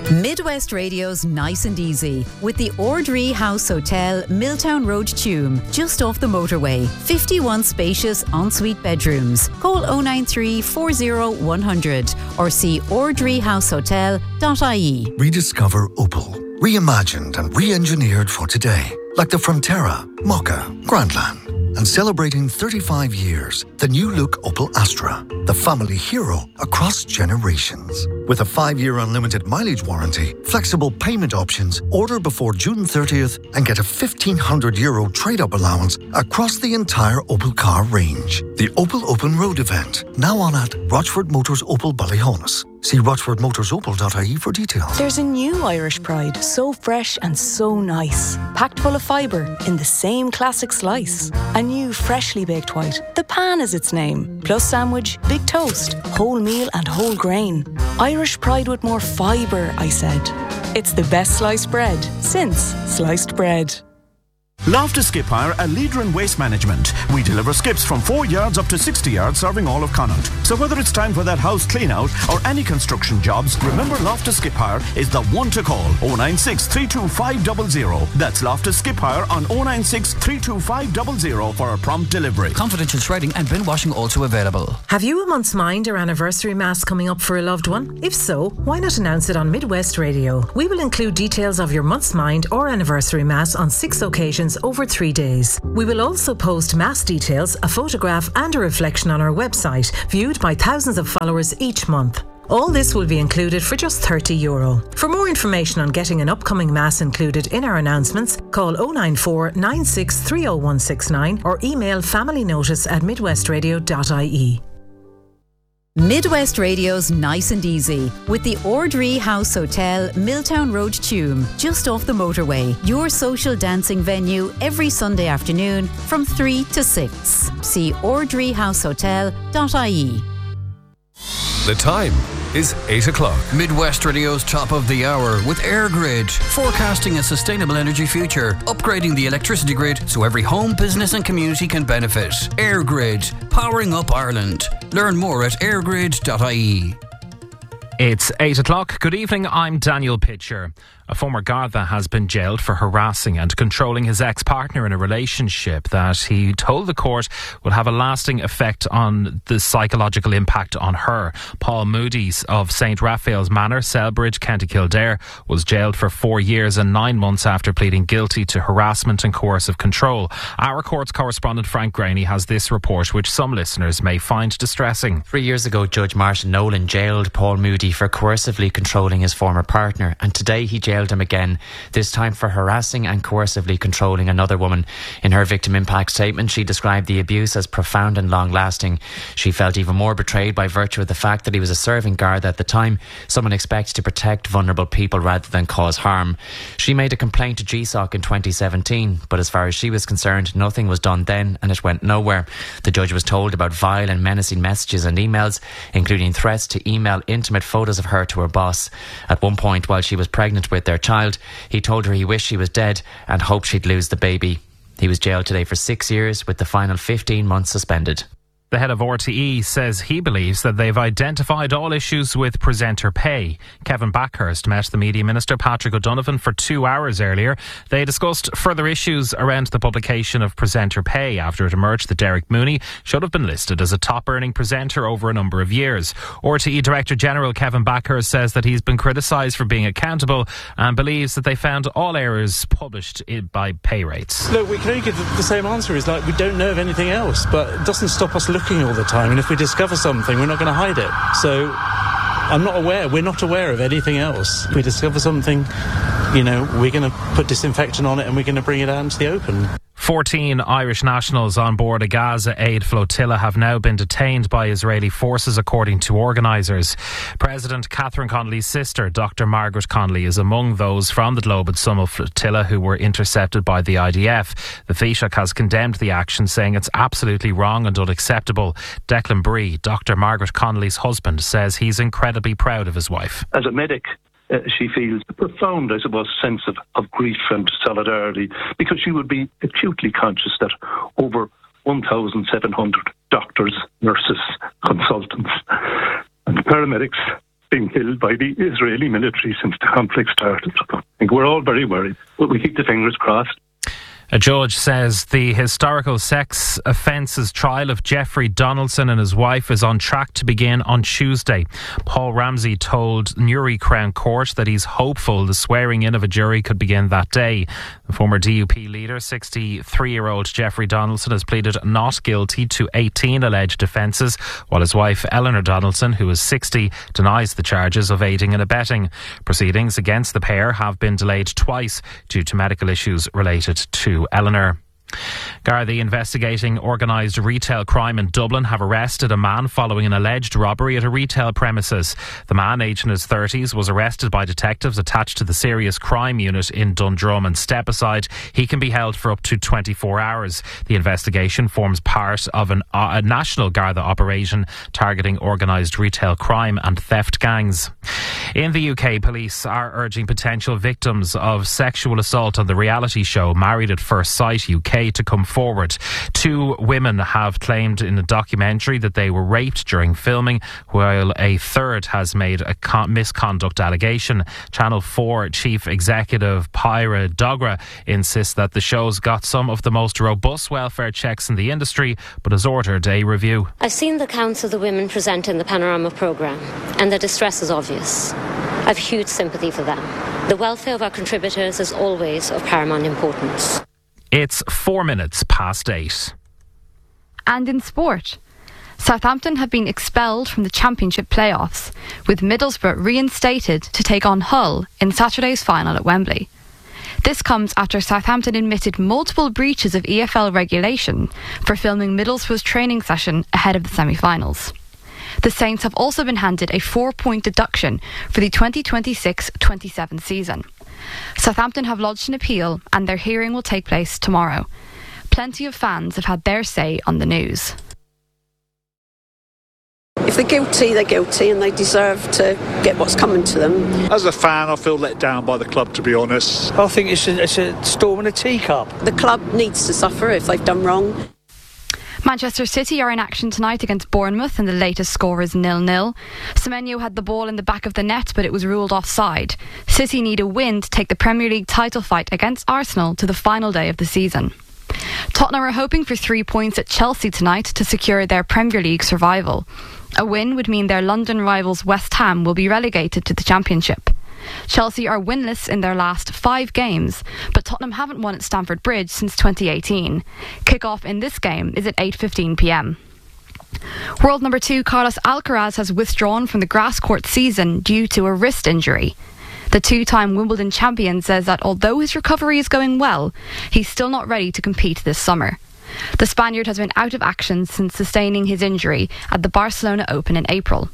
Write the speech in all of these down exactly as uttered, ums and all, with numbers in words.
Midwest Radio's Nice and Easy with the Ordree House Hotel, Milltown Road, Tuam, just off the motorway. fifty-one spacious ensuite bedrooms. Call oh nine three, four oh, one hundred or see ordree house hotel dot I E. Rediscover Opel. Reimagined and re-engineered for today. Like the Frontera, Mokka, Grandland. And celebrating thirty-five years, the new look Opel Astra, the family hero across generations. With a five-year unlimited mileage warranty, flexible payment options, order before June thirtieth and get a fifteen hundred euro trade-up allowance across the entire Opel car range. The Opel Open Road event, now on at Rochford Motors Opel Ballyhonus. See rochford motors opel dot I E for details. There's a new Irish Pride, so fresh and so nice. Packed full of fibre in the same classic slice. A new freshly baked white, the pan is its name. Plus sandwich, big toast, whole meal and whole grain. Irish Pride with more fibre, I said. It's the best sliced bread since sliced bread. Loftus Skip Hire, a leader in waste management. We deliver skips from four yards up to sixty yards, serving all of Connaught. So whether it's time for that house clean out or any construction jobs, remember Loftus Skip Hire is the one to call. oh nine six, three two five zero zero. That's Loftus Skip Hire on oh nine six, three two five zero zero for a prompt delivery. Confidential shredding and bin washing also available. Have you a month's mind or anniversary mass coming up for a loved one? If so, why not announce it on Midwest Radio? We will include details of your month's mind or anniversary mass on six occasions over three days. We will also post mass details, a photograph and a reflection on our website, viewed by thousands of followers each month. All this will be included for just thirty euro. For more information on getting an upcoming mass included in our announcements, call oh nine four, nine six three oh one six nine or email familynotice at midwestradio dot I E. Midwest Radio's Nice and Easy with the Ordree House Hotel, Milltown Road, Tuam, just off the motorway. Your social dancing venue every Sunday afternoon from three to six. See ordree house hotel dot I E. The time is eight o'clock. Midwest Radio's top of the hour with EirGrid, forecasting a sustainable energy future, upgrading the electricity grid so every home, business and community can benefit. EirGrid, powering up Ireland. Learn more at air grid dot I E. It's eight o'clock. Good evening, I'm Daniel Pitcher. A former Garda has been jailed for harassing and controlling his ex-partner in a relationship that he told the court will have a lasting effect on the psychological impact on her. Paul Moody of Saint Raphael's Manor, Selbridge, County Kildare, was jailed for four years and nine months after pleading guilty to harassment and coercive control. Our courts correspondent Frank Graney has this report, which some listeners may find distressing. Three years ago, Judge Martin Nolan jailed Paul Moody for coercively controlling his former partner, and today he jailed him again, this time for harassing and coercively controlling another woman. In her victim impact statement, she described the abuse as profound and long-lasting. She felt even more betrayed by virtue of the fact that he was a serving guard at the time, someone expected to protect vulnerable people rather than cause harm. She made a complaint to G S O C in twenty seventeen, but as far as she was concerned, nothing was done then and it went nowhere. The judge was told about vile and menacing messages and emails, including threats to email intimate photos of her to her boss. At one point, while she was pregnant with their child, he told her he wished she was dead and hoped she'd lose the baby. He was jailed today for six years with the final fifteen months suspended. The head of R T E says he believes that they've identified all issues with presenter pay. Kevin Backhurst met the Media Minister Patrick O'Donovan for two hours earlier. They discussed further issues around the publication of presenter pay after it emerged that Derek Mooney should have been listed as a top-earning presenter over a number of years. R T E Director General Kevin Backhurst says that he's been criticised for being accountable and believes that they found all errors published by pay rates. Look, we can only give the same answer. Is like we don't know of anything else, but it doesn't stop us looking all the time, and if we discover something, we're not going to hide it. So I'm not aware, we're not aware of anything else. If we discover something, you know, we're going to put disinfectant on it and we're going to bring it out into the open. fourteen Irish nationals on board a Gaza aid flotilla have now been detained by Israeli forces, according to organisers. President Catherine Connolly's sister, Doctor Margaret Connolly, is among those from the Globe and Summel flotilla who were intercepted by the I D F. The Taoiseach has condemned the action, saying it's absolutely wrong and unacceptable. Declan Bree, Doctor Margaret Connolly's husband, says he's incredibly proud of his wife. As a medic, Uh, she feels a profound, I suppose, sense of, of grief and solidarity, because she would be acutely conscious that over one thousand seven hundred doctors, nurses, consultants and paramedics being killed by the Israeli military since the conflict started. I think we're all very worried, but we keep the fingers crossed. A judge says the historical sex offences trial of Jeffrey Donaldson and his wife is on track to begin on Tuesday. Paul Ramsey told Newry Crown Court that he's hopeful the swearing in of a jury could begin that day. The former D U P leader, sixty-three-year-old Jeffrey Donaldson, has pleaded not guilty to eighteen alleged offences, while his wife, Eleanor Donaldson, who is sixty, denies the charges of aiding and abetting. Proceedings against the pair have been delayed twice due to medical issues related to Eleanor. Gardaí investigating organised retail crime in Dublin have arrested a man following an alleged robbery at a retail premises. The man, aged in his thirties, was arrested by detectives attached to the Serious Crime Unit in Dundrum, and step aside, he can be held for up to twenty-four hours. The investigation forms part of an, uh, a national Garda operation targeting organised retail crime and theft gangs. In the U K, police are urging potential victims of sexual assault on the reality show Married at First Sight U K to come forward. Two women have claimed in a documentary that they were raped during filming, while a third has made a con- misconduct allegation. Channel four Chief Executive Pyra Dogra insists that the show's got some of the most robust welfare checks in the industry, but has ordered a review. I've seen the accounts of the women present in the Panorama programme, and their distress is obvious. I've huge sympathy for them. The welfare of our contributors is always of paramount importance. It's four minutes past eight. And in sport, Southampton have been expelled from the Championship playoffs, with Middlesbrough reinstated to take on Hull in Saturday's final at Wembley. This comes after Southampton admitted multiple breaches of E F L regulation for filming Middlesbrough's training session ahead of the semi-finals. The Saints have also been handed a four-point deduction for the twenty twenty-six twenty-seven season. Southampton have lodged an appeal and their hearing will take place tomorrow. Plenty of fans have had their say on the news. If they're guilty, they're guilty and they deserve to get what's coming to them. As a fan, I feel let down by the club, to be honest. I think it's a, it's a storm in a teacup. The club needs to suffer if they've done wrong. Manchester City are in action tonight against Bournemouth and the latest score is nil nil. Semenyo had the ball in the back of the net but it was ruled offside. City need a win to take the Premier League title fight against Arsenal to the final day of the season. Tottenham are hoping for three points at Chelsea tonight to secure their Premier League survival. A win would mean their London rivals West Ham will be relegated to the Championship. Chelsea are winless in their last five games, but Tottenham haven't won at Stamford Bridge since twenty eighteen. Kick-off in this game is at eight fifteen p m. World number two Carlos Alcaraz has withdrawn from the grass court season due to a wrist injury. The two-time Wimbledon champion says that although his recovery is going well, he's still not ready to compete this summer. The Spaniard has been out of action since sustaining his injury at the Barcelona Open in April.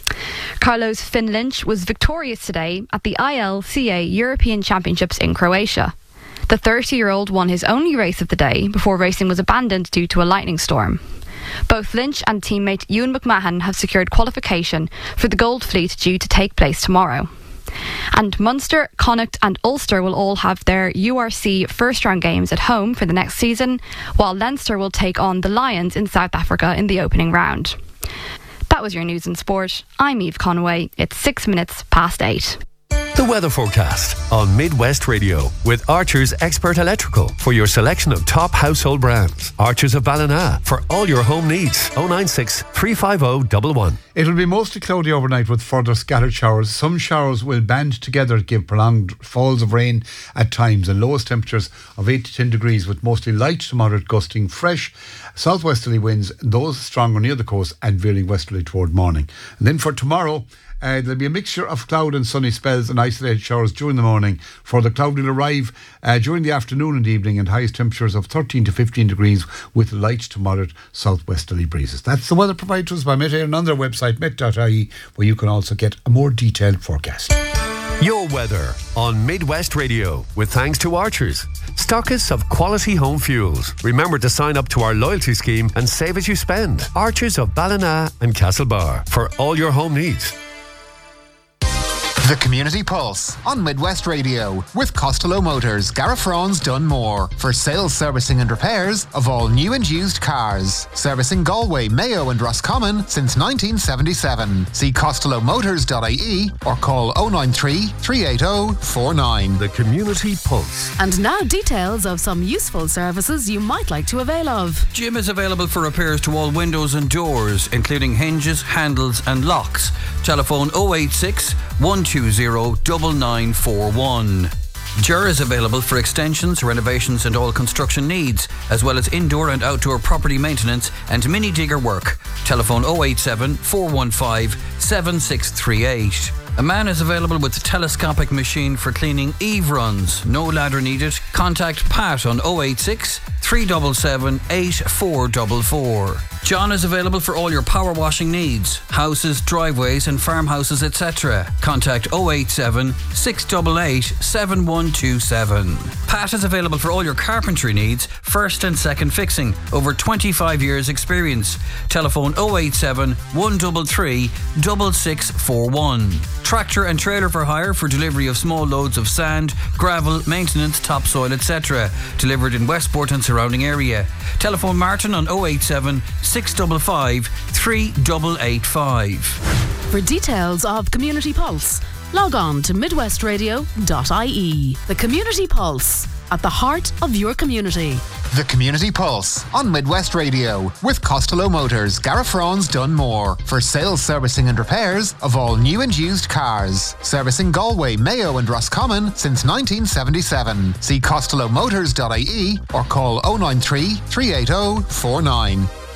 Carlos Finn Lynch was victorious today at the I L C A European Championships in Croatia. The thirty-year-old won his only race of the day before racing was abandoned due to a lightning storm. Both Lynch and teammate Ewan McMahon have secured qualification for the Gold Fleet due to take place tomorrow. And Munster, Connacht and Ulster will all have their U R C first round games at home for the next season, while Leinster will take on the Lions in South Africa in the opening round. That was your news and sport. I'm Eve Conway. It's six minutes past eight. The weather forecast on Midwest Radio with Archer's Expert Electrical for your selection of top household brands. Archer's of Ballina for all your home needs. oh nine six, three five oh, one one. It will be mostly cloudy overnight with further scattered showers. Some showers will band together to give prolonged falls of rain at times and lowest temperatures of eight to ten degrees with mostly light to moderate gusting fresh southwesterly winds, those stronger near the coast and veering westerly toward morning. And then for tomorrow, Uh, there'll be a mixture of cloud and sunny spells and isolated showers during the morning. For the cloud will arrive uh, during the afternoon and evening and highest temperatures of thirteen to fifteen degrees with light to moderate southwesterly breezes. That's the weather provided to us by Met Air and on their website met dot I E, where you can also get a more detailed forecast. Your weather on Midwest Radio with thanks to Archers, stockists of quality home fuels. Remember to sign up to our loyalty scheme and save as you spend. Archers of Ballina and Castlebar for all your home needs. The Community Pulse on Midwest Radio with Costello Motors, Garafron's Dunmore for sales, servicing and repairs of all new and used cars. Servicing Galway, Mayo and Roscommon since nineteen seventy-seven. See costello motors dot I E or call oh nine three, three eight oh, four nine. The Community Pulse. And now details of some useful services you might like to avail of. Jim is available for repairs to all windows and doors, including hinges, handles and locks. Telephone oh eight six, one two zero, nine nine four one. Ger is available for extensions, renovations and all construction needs, as well as indoor and outdoor property maintenance and mini digger work. Telephone oh eight seven, four one five, seven six three eight. A man is available with a telescopic machine for cleaning eave runs. No ladder needed. Contact Pat on oh eight six, three seven seven, eight four four four. John is available for all your power washing needs, houses, driveways and farmhouses, et cetera. Contact oh eight seven, six eight eight, seven one two seven. Pat is available for all your carpentry needs, first and second fixing, over twenty-five years experience. Telephone oh eight seven, one three three, six six four one. Tractor and trailer for hire for delivery of small loads of sand, gravel, maintenance, topsoil, et cetera. Delivered in Westport and surrounding area. Telephone Martin on oh eight seven, six five five, three eight eight five. For details of Community Pulse, log on to midwest radio dot I E. The Community Pulse, at the heart of your community. The Community Pulse on Midwest Radio with Costello Motors, Garafron's Dunmore for sales, servicing and repairs of all new and used cars. Servicing Galway, Mayo and Roscommon since nineteen seventy-seven. See costello motors dot I E or call oh nine three, three eight oh, four nine.